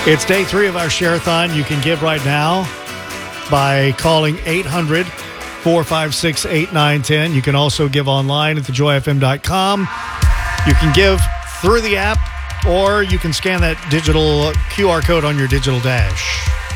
It's day 3 of our Share-a-thon. You can give right now by calling 800-456-8910. You can also give online at thejoyfm.com. You can give through the app, or you can scan that digital QR code on your digital dash.